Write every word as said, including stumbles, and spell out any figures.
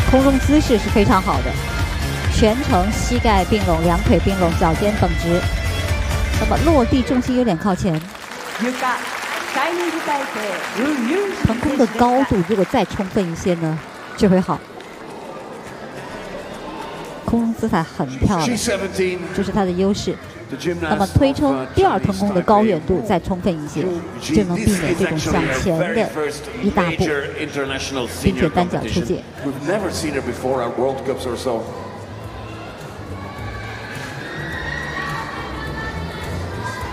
空中姿势是非常好的，全程膝盖并拢，两腿并拢，脚尖绷直。那么落地重心有点靠前。腾空的高度如果再充分一些呢，就会好。空中姿态很漂亮，这是它的优势。那么推冲第二腾空的高远度再充分一些，就能避免这种向前的一大步，并且单脚出界。